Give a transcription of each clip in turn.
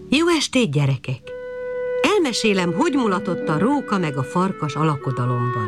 Jó estét, gyerekek! Elmesélem, hogy mulatott a róka meg a farkas a lakodalomban.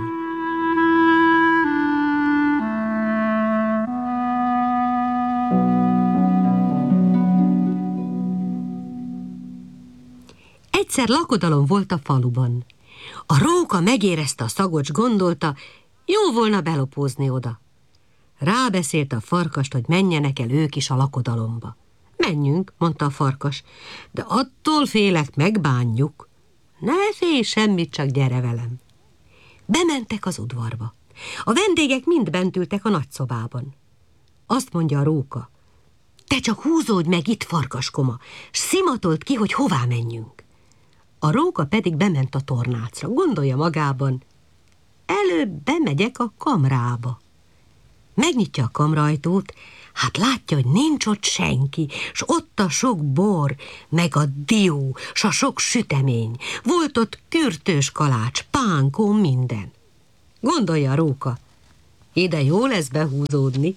Egyszer lakodalom volt a faluban. A róka megérezte a szagocs, gondolta, jó volna belopózni oda. Rábeszélt a farkast, hogy menjenek el ők is a lakodalomba. Menjünk, mondta a farkas, de attól félek, megbánjuk. Ne félj semmit, csak gyere velem. Bementek az udvarba. A vendégek mind bent ültek a nagyszobában. Azt mondja a róka, te csak húzódj meg itt, farkaskoma, s szimatold ki, hogy hová menjünk. A róka pedig bement a tornácra, gondolja magában, előbb bemegyek a kamrába. Megnyitja a kamraajtót, hát látja, hogy nincs ott senki, s ott a sok bor, meg a dió, s a sok sütemény. Volt ott kürtős kalács, pánkó, minden. Gondolja a róka, ide jó lesz behúzódni.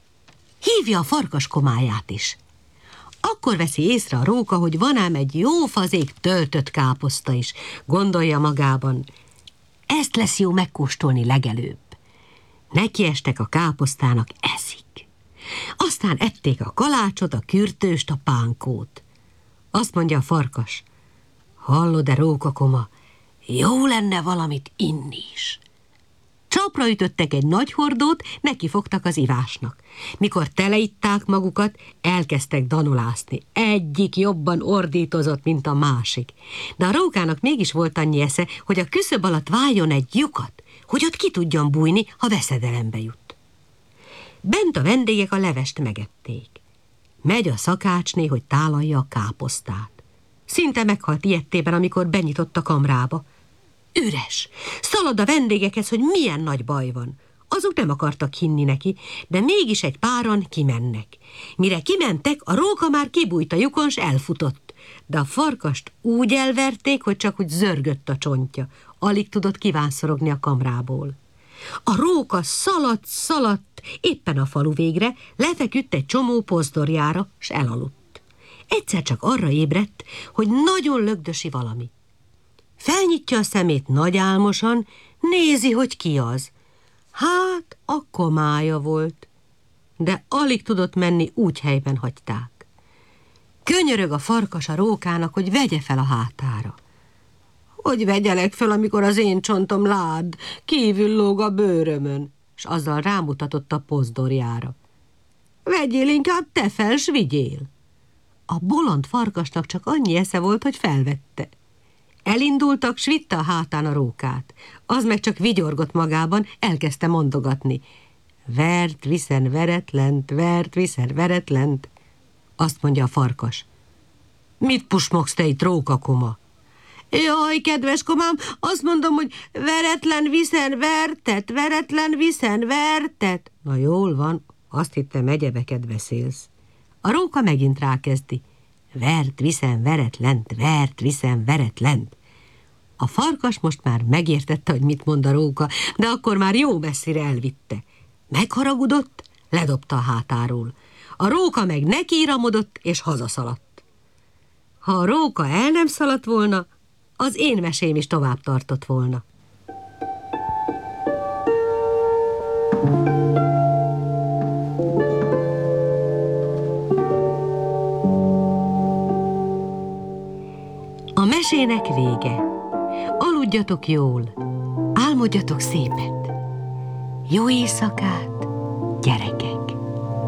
Hívja a farkaskomáját is. Akkor veszi észre a róka, hogy van ám egy jó fazék töltött káposzta is. Gondolja magában, ezt lesz jó megkóstolni legelőbb. Nekiestek a káposztának, eszik. Aztán ették a kalácsot, a kürtőst, a pánkót. Azt mondja a farkas, hallod-e, rókakoma, jó lenne valamit inni is. Csapra ütöttek egy nagy hordót, nekifogtak az ivásnak. Mikor teleitták magukat, elkezdtek danulászni. Egyik jobban ordítozott, mint a másik. De a rókának mégis volt annyi esze, hogy a küszöb alatt váljon egy lyukat, hogy ott ki tudjon bújni, ha veszedelembe jut. Bent a vendégek a levest megették. Megy a szakácsné, hogy tálalja a káposztát. Szinte meghalt ijedtében, amikor benyitott a kamrába. Üres! Szalad a vendégekhez, hogy milyen nagy baj van. Azok nem akartak hinni neki, de mégis egy páran kimennek. Mire kimentek, a róka már kibújt a lyukon, s elfutott. De a farkast úgy elverték, hogy csak úgy zörgött a csontja. Alig tudott kivánszorogni a kamrából. A róka szaladt, éppen a falu végre, lefeküdt egy csomó pozdorjára, s elaludt. Egyszer csak arra ébredt, hogy nagyon lögdösi valami. Felnyitja a szemét nagy álmosan, nézi, hogy ki az. Hát, a komája volt, de alig tudott menni, úgy helyben hagyták. Könyörög a farkas a rókának, hogy vegye fel a hátára. Hogy vegyelek fel, amikor az én csontom lád, kívül lóg a bőrömön, s azzal rámutatott a pozdorjára. Vegyél inkább te fel, s vigyél. A bolond farkasnak csak annyi esze volt, hogy felvette. Elindultak, s vitte a hátán a rókát. Az meg csak vigyorgott magában, elkezdte mondogatni. Vert, viszen veretlent, vert, viszen veretlent. Azt mondja a farkas. Mit pusmogsz te itt, rókakoma? Jaj, kedves komám, azt mondom, hogy veretlen viszen vertet, veretlen viszen vertet. Na jól van, azt hittem, egyebeket beszélsz. A róka megint rákezdi. Vert, viszen, veretlent, vert, viszen, veretlent. A farkas most már megértette, hogy mit mond a róka, de akkor már jó messzire elvitte. Megharagudott, ledobta a hátáról. A róka meg nekiiramodott, és hazaszaladt. Ha a róka el nem szaladt volna, az én mesém is tovább tartott volna. A mesének vége. Aludjatok jól, álmodjatok szépet. Jó éjszakát, gyerekek!